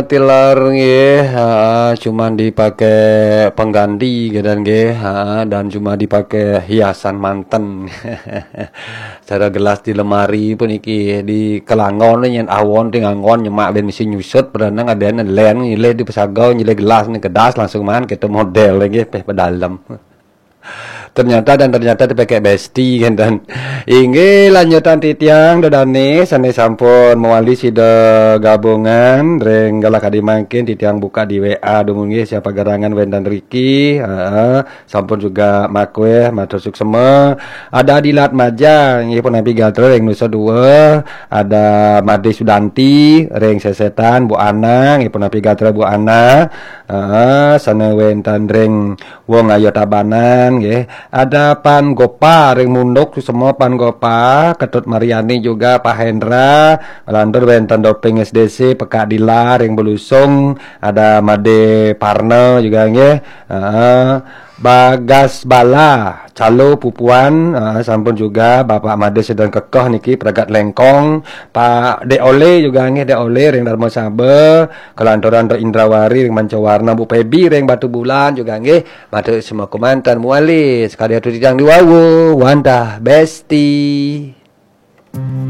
Tilar nggih, cuman dipakai pengganti gitu nggih, dan cuma dipakai hiasan manten. Cara gelas di lemari pun iki di kelangon nyen awon ting angon nyemak ben misi nyusut pernah ngadene len nyile di pesagau nyile gelas nih kedas langsung man kita model lagi peh pedalem. Ternyata dipakai besti kan dan inge lanjutan titiang dodane sane sampun mewali sida gabungan reng galak adi mangkin titiang buka di WA dumungi siapa gerangan Wendan Riki sampun juga makwe matur suksema ada Dilat Maja nggih pun nabi gatre reng Nusa 2 ada Made Sudanti reng Sesetan Bu Ana nggih pun nabi gatre Bu Ana sana Wendan reng Wong Ayo Tabanan nggih. Ada Pan Gopa, Ring Munduk, semua Pan Gopa, Ketut Mariani juga, Pak Hendra, Lantur Benten Doping SDC, Pekadila, Ring Belusung, ada Made Parno juga nggih. Bagas Bala, Calo Pupuan, sampun juga Bapak Made sedang kekeh niki Pragat Lengkong, Pak De Ole juga nggih De Ole ring Darmo Sabe, kelanturan Do Indrawari ring Mancawarna Bu Pebi ring Batu Bulan juga nggih. Matur semua komandan mualis, sekali atu dijang diwawu, wantah besti.